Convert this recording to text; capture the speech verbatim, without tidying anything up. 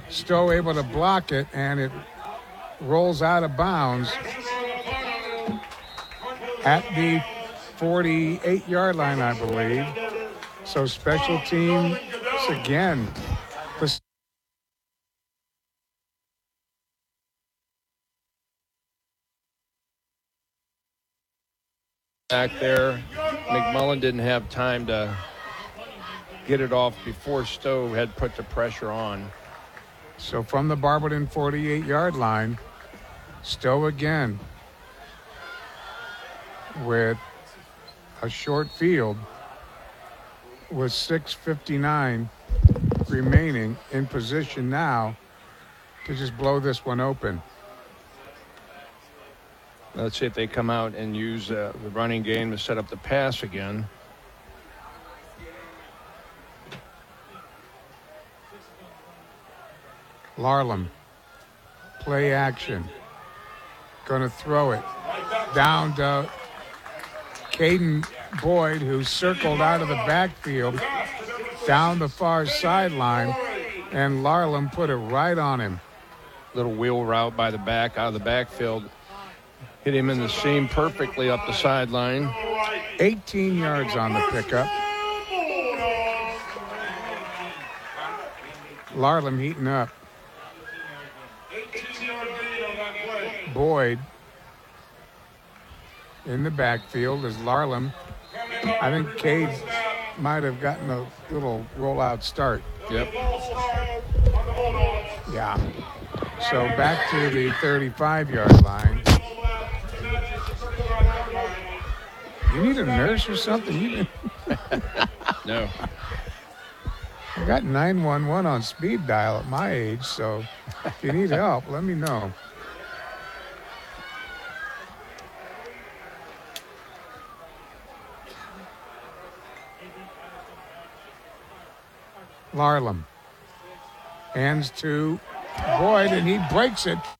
Stowe able to block it, and it rolls out of bounds at the forty-eight-yard line, I believe. So special teams again. Back there, McMullen didn't have time to get it off before Stowe had put the pressure on. So from the Barberton forty-eight-yard line, Stowe again with a short field with six fifty-nine remaining, in position now to just blow this one open. Let's see if they come out and use uh, the running game to set up the pass again. Larlam, play action. Going to throw it down to Caden Boyd, who circled out of the backfield down the far sideline, and Larlam put it right on him. Little wheel route by the back, out of the backfield. Hit him in the seam perfectly up the sideline. eighteen yards on the pickup. Larlam heating up. Boyd in the backfield as Larlam. I think Cade might have gotten a little rollout start. Yep. Yeah. So back to the thirty-five-yard line. You need a nurse or something? You No. I got nine one one on speed dial at my age, so if you need help, let me know. Larlam hands to Boyd, and he breaks it.